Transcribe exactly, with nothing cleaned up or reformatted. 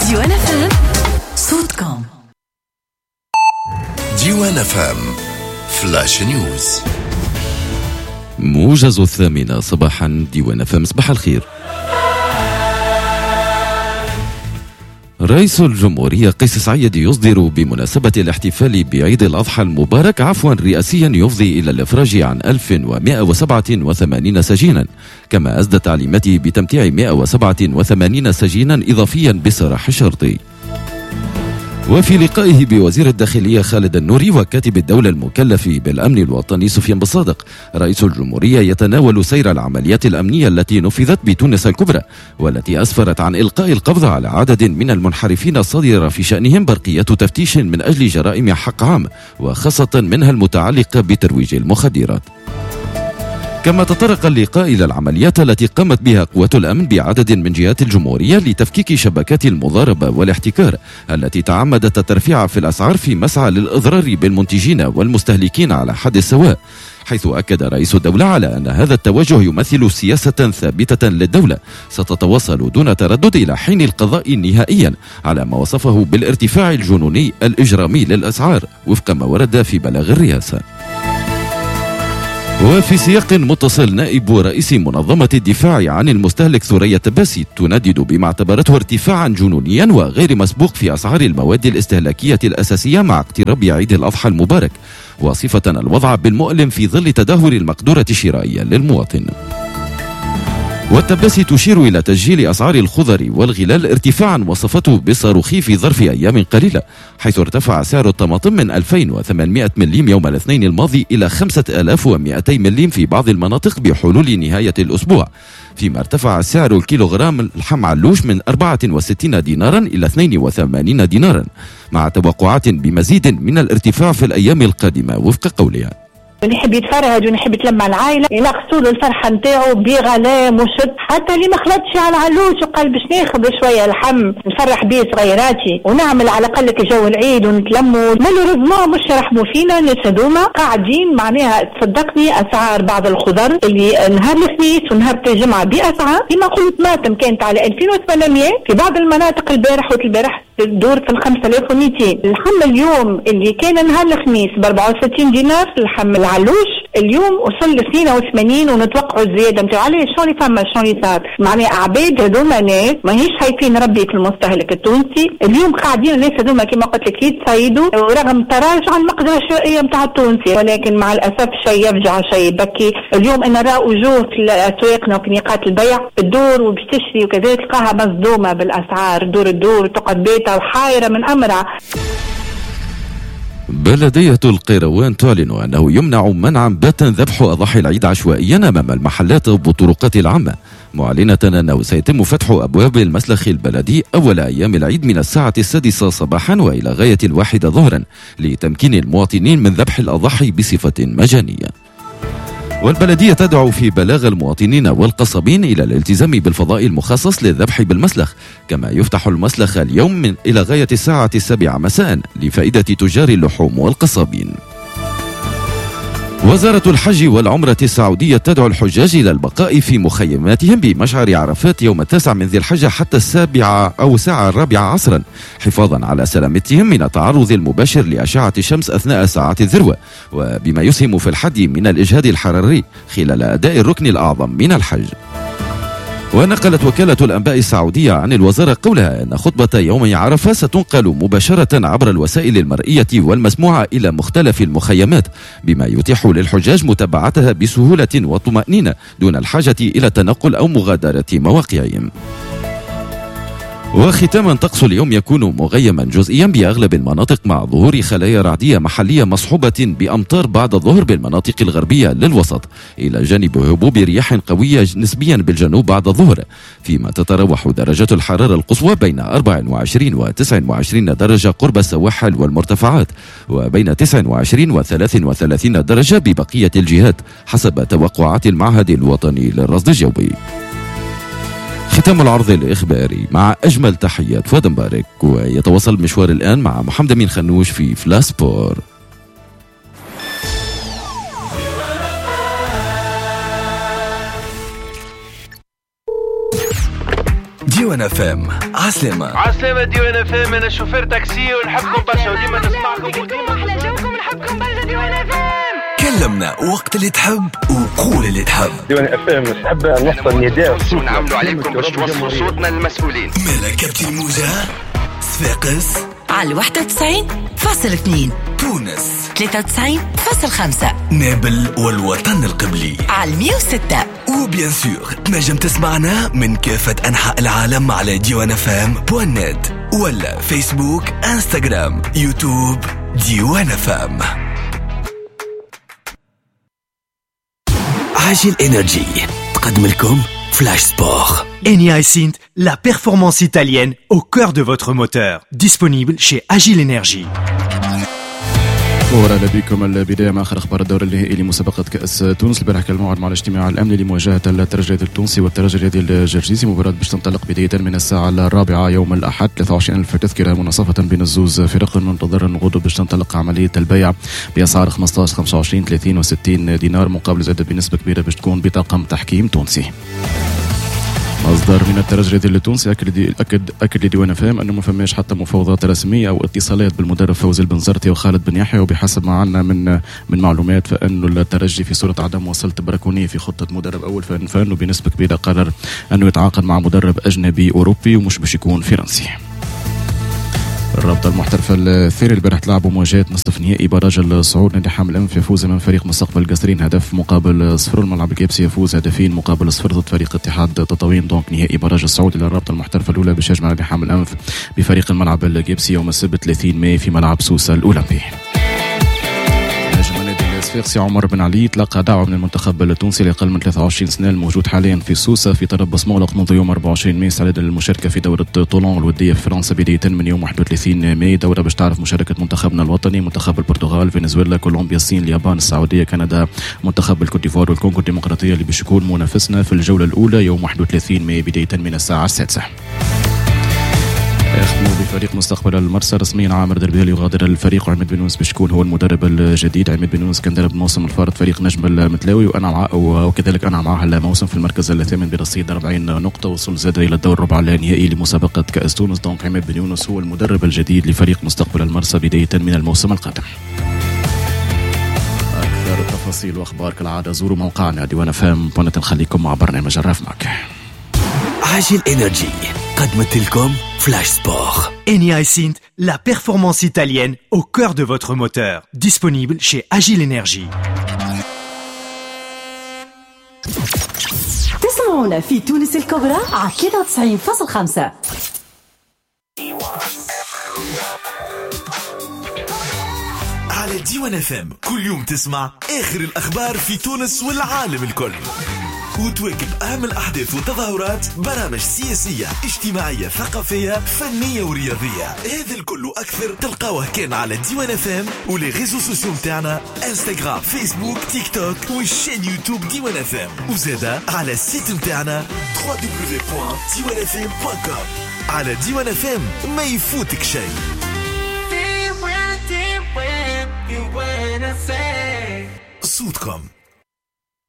ديوان اف ام صوتكم. ديوان اف ام فلاش نيوز. موجز الثامنة صباحا. ديوان اف ام صباح الخير. رئيس الجمهورية قيس سعيد يصدر بمناسبة الاحتفال بعيد الأضحى المبارك عفوا رئاسيا يفضي إلى الإفراج عن ألف ومئة وسبعة وثمانين سجينا، كما أسدى تعليماته بتمتيع مئة وسبعة وثمانين سجينا إضافيا بسراح الشرطي. وفي لقائه بوزير الداخلية خالد النوري وكاتب الدولة المكلف بالأمن الوطني سفيان بالصادق، رئيس الجمهورية يتناول سير العمليات الأمنية التي نفذت بتونس الكبرى والتي أسفرت عن إلقاء القبض على عدد من المنحرفين الصادرة في شأنهم برقيات تفتيش من أجل جرائم حق عام، وخاصة منها المتعلقة بترويج المخدرات. كما تطرق اللقاء إلى العمليات التي قامت بها قوات الأمن بعدد من جهات الجمهورية لتفكيك شبكات المضاربة والاحتكار التي تعمدت الترفيع في الأسعار في مسعى للإضرار بالمنتجين والمستهلكين على حد السواء، حيث أكد رئيس الدولة على أن هذا التوجه يمثل سياسة ثابتة للدولة ستتواصل دون تردد إلى حين القضاء نهائيا على ما وصفه بالارتفاع الجنوني الإجرامي للأسعار وفق ما ورد في بلاغ الرئاسة. وفي سياق متصل، نائب رئيس منظمة الدفاع عن المستهلك ثريا التباسي تندد بما اعتبرته ارتفاعا جنونيا وغير مسبوق في أسعار المواد الاستهلاكية الأساسية مع اقتراب عيد الأضحى المبارك، واصفة الوضع بالمؤلم في ظل تدهور المقدرة الشرائية للمواطن. والتباسي تشير إلى تسجيل أسعار الخضر والغلال ارتفاعا وصفته بالصاروخي في ظرف أيام قليلة، حيث ارتفع سعر الطماطم من ألفين وثمانمئة مليم يوم الاثنين الماضي إلى خمسة آلاف ومئتين مليم في بعض المناطق بحلول نهاية الأسبوع، فيما ارتفع سعر الكيلوغرام لحم علوش من أربعة وستين دينارا إلى اثنين وثمانين دينارا، مع توقعات بمزيد من الارتفاع في الأيام القادمة وفق قولها. نحب يتفرهد ونحب يتلمع العائله ينقصوا له الفرحه نتاعو بغلام وشد، حتى اللي ما خلطش على علوش وقال باش ناخذ شويه لحم نفرح بيه صغيراتي ونعمل على الاقل جو العيد ونتلموا. مالوريزمون مش يرحموا فينا الناس هذوما قاعدين معناها. تصدقني اسعار بعض الخضر اللي نهار الخميس ونهار الجمعه باسعار كما قلت طماطم كانت على ألفين وثمانمئة في بعض المناطق البارح والبارح تدور في الخمسة آلاف ومئتين. اللحم اليوم اللي كان نهار الخميس ب أربعة وستين دينار اللحم العلوش اليوم وصل ل اثنين وثمانين ونتوقعوا الزياده نتاع. عليه شلون فما شلون صار معناها عباد هذوما ناس ماهيش خايفين ربي في المستهلك التونسي. اليوم قاعدين الناس هذوما كما قلت لك يتصيدوا رغم تراجع المقدره الشرائيه نتاع التونسي، ولكن مع الاسف شيء يفجع شيء يبكي. اليوم انا راه وجوه في اسواقنا وكنيقات البيع الدور وباش تشتري وكذا تلقاها مصدومه بالاسعار، دور الدور تقعد بيتها وحايره من امرها. بلدية القيروان تعلن أنه يمنع منعا باتا ذبح أضاحي العيد عشوائيا أمام المحلات والطرقات العامة، معلنة أنه سيتم فتح أبواب المسلخ البلدي أول أيام العيد من الساعة السادسة صباحا وإلى غاية الواحدة ظهرا لتمكين المواطنين من ذبح الأضاحي بصفة مجانية. والبلدية تدعو في بلاغ المواطنين والقصابين إلى الالتزام بالفضاء المخصص للذبح بالمسلخ، كما يفتح المسلخ اليوم من إلى غاية الساعة السابعة مساء لفائدة تجار اللحوم والقصابين. وزارة الحج والعمرة السعودية تدعو الحجاج إلى البقاء في مخيماتهم بمشعر عرفات يوم التاسع من ذي الحجة حتى السابعة أو الساعة الرابعة عصرا، حفاظا على سلامتهم من التعرض المباشر لأشعة الشمس أثناء ساعات الذروة، وبما يسهم في الحد من الإجهاد الحراري خلال أداء الركن الأعظم من الحج. ونقلت وكالة الأنباء السعودية عن الوزارة قولها أن خطبة يوم عرفة ستنقل مباشرة عبر الوسائل المرئية والمسموعة إلى مختلف المخيمات، بما يتيح للحجاج متابعتها بسهولة وطمأنينة دون الحاجة إلى التنقل أو مغادرة مواقعهم. وختاما، طقس اليوم يكون مغيما جزئيا بأغلب المناطق مع ظهور خلايا رعدية محلية مصحوبة بأمطار بعد الظهر بالمناطق الغربية للوسط، إلى جانب هبوب رياح قوية نسبيا بالجنوب بعد الظهر، فيما تتراوح درجات الحرارة القصوى بين أربعة وعشرين و تسعة وعشرين درجة قرب السواحل والمرتفعات، وبين تسعة وعشرين و ثلاثة وثلاثين درجة ببقية الجهات حسب توقعات المعهد الوطني للرصد الجوي. ختام العرض الإخباري مع أجمل تحيات فؤاد مبارك، ويتواصل المشوار الآن مع محمد أمين خنوش في فلاسبور. ديوان اف ام. عسلامة عسلامة ديوان اف ام. انا شوفير تاكسي ونحبكم برشا وديما نسمعكم وديما احلى جوكم نحبكم برشا ديوان اف ام. كلمنا وقت اللي تحب وقول اللي تحب. ديوان اف ام نحب نوصل نداء ونعملوا عليكم باش توصلوا صوتنا للمسؤولين. ملكة الموجة صفاقس على واحد وتسعين فاصلة اثنين، تونس ثلاثة وتسعين فاصلة خمسة، نابل والوطن القبلي على مية وستة، وبيان سور تنجم تسمعنا من كافة أنحاء العالم على ديوان اف ام بوان نت ولا فيسبوك انستغرام يوتيوب ديوان اف ام. عاجل إنرجي تقدم لكم Flash Sport. Eni iSynth, la performance italienne au cœur de votre moteur. Disponible chez Agile Energy. ورانا بكم البداية مع آخر أخبار الدور النهائي لمسابقة كأس تونس. البارح كان الموعد مع الاجتماع الأمني لمواجهة الترجي الرياضي التونسي والترجي الرياضي الجرجيسي. مباراة باش تنطلق بداية من الساعة الرابعة يوم الأحد. ثلاثة وعشرين ألف تذكرة مناصفة بين الزوز فرق. منتظر النهوض باش تنطلق عملية البيع بأسعار خمسطاش خمسة وعشرين ثلاثين وستين دينار مقابل زادة بنسبة كبيرة باش تكون بطاقم تحكيم تونسي. مصدر من الترجي الرياضي التونسي اكد اكد اكد لديوان فهم انه ما فماش حتى مفاوضات رسميه او اتصالات بالمدرب فوزي البنزرتي وخالد بن يحيى. وبحسب ما عندنا من من معلومات فانه الترجي في صوره عدم وصل تبركونيه في خطه مدرب اول، فانه بنسبه كبيره قرر انه يتعاقد مع مدرب اجنبي اوروبي ومش باش يكون فرنسي. الرابطة المحترفة الثاني البارح تلعبوا مواجهة نصف نهائي براج الصعود. نادي حامل الأنف يفوز من فريق مستقبل قصرين هدف مقابل صفر. الملعب الكيبسي يفوز هدفين مقابل صفر ضد فريق اتحاد تطاوين. دونك نهائي براج الصعود إلى الرابطة المحترفة الأولى باش يجمع نادي حامل الأنف بفريق الملعب الكيبسي يوم السبت ثلاثين ماي في ملعب سوسة الأولمبي. صفاقسي عمر بن علي تلقى دعوة من المنتخب التونسي لأقل من ثلاثة وعشرين سنة الموجود حاليا في سوسة في تربص مغلق منذ يوم أربعة وعشرين ماي استعدادا للمشاركة في دورة طولون الودية في فرنسا بداية من يوم واحد وثلاثين ماي. دورة باش تعرف مشاركة منتخبنا الوطني، منتخب البرتغال، فنزويلا، كولومبيا، الصين، اليابان، السعودية، كندا، منتخب الكوت ديفوار والكونغو الديمقراطية اللي باش يكون منافسنا في الجولة الأولى يوم واحد وثلاثين ماي بداية من الساعة السادسة. يختموا بفريق مستقبل المرسى رسميا. عامر دربيل يغادر الفريق وعماد بن يونس باش يكون هو المدرب الجديد. عماد بن يونس كان درب الموسم الفارط فريق نجم المتلاوي وانا معه وكذلك انا معه الموسم في المركز الثامن برصيد أربعين نقطه. وصل زاد الى الدور الربع النهائي لمسابقه كاس تونس. دونك عماد بن يونس هو المدرب الجديد لفريق مستقبل المرسى بدايه من الموسم القادم. اكثر التفاصيل واخبار كالعاده زوروا موقعنا ديوان فام بونت. نخليكم مع برنامج الرف معك. عاجل إنرجي قدمت لكم Flash Sport. Eni iSynth, la performance italienne au cœur de votre moteur. Disponible chez Agile Energy. تسمعونا في تونس الكبرى على ثلاثة وتسعين فاصلة خمسة. على ديوان اف ام كل يوم تسمع آخر الأخبار في تونس والعالم الكل، وتواكب أهم الأحداث والتظاهرات، برامج سياسية اجتماعية ثقافية فنية ورياضية. هذا الكل وأكثر تلقاوه كان على ديوان اف ام ولي ريزو سوسيو متاعنا انستغرام فيسبوك تيك توك والشين يوتيوب ديوان اف ام، وزادا على السيت متاعنا دبليو دبليو دبليو دوت ديوان اف ام دوت كوم. على ديوان اف ام ما يفوتك شيء. صوتكم